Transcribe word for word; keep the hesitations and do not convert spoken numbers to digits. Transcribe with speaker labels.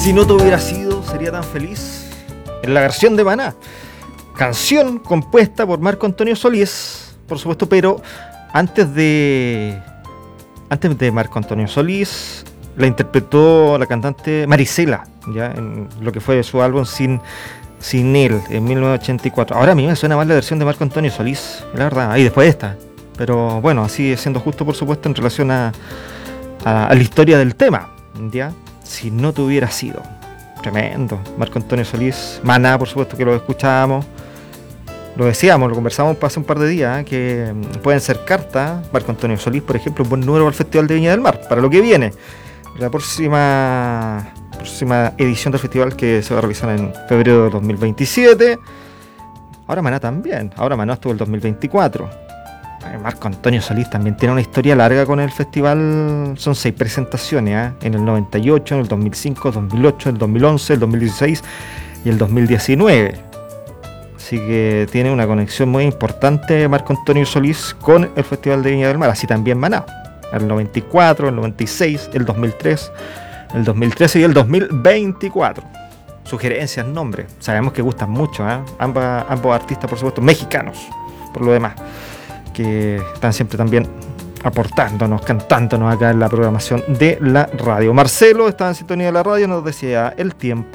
Speaker 1: Si no te hubiera sido, sería tan feliz. En la versión de Maná. Canción compuesta por Marco Antonio Solís, por supuesto, pero antes de antes de Marco Antonio Solís la interpretó la cantante Marisela, ya en lo que fue su álbum Sin Sin él, en mil novecientos ochenta y cuatro. Ahora a mí me suena más la versión de Marco Antonio Solís, la verdad, y después esta. Pero bueno, así siendo justo, por supuesto, en relación a, a, a la historia del tema, ya. Si no te hubiera sido. Tremendo. Marco Antonio Solís. Maná, por supuesto que lo escuchábamos. Lo decíamos, lo conversamos hace un par de días, ¿eh? Que pueden ser cartas. Marco Antonio Solís, por ejemplo, un buen número para el Festival de Viña del Mar, para lo que viene. La próxima, próxima edición del festival, que se va a realizar en febrero de dos mil veintisiete. Ahora Maná también. Ahora Maná estuvo el dos mil veinticuatro. Marco Antonio Solís también tiene una historia larga con el festival. Son seis presentaciones, ¿eh? En el noventa y ocho, en el dos mil cinco, dos mil ocho, el dos mil once, el dos mil dieciséis y el dos mil diecinueve. Así que tiene una conexión muy importante Marco Antonio Solís con el Festival de Viña del Mar. Así también Maná. El noventa y cuatro, el noventa y seis, el dos mil tres, el dos mil trece y el dos mil veinticuatro. Sugerencias, nombres. Sabemos que gustan mucho, ¿eh? Ambas, ambos artistas, por supuesto, mexicanos, por lo demás, que están siempre también aportándonos, cantándonos acá en la programación de la radio. Marcelo estaba en sintonía de la radio, nos decía el tiempo.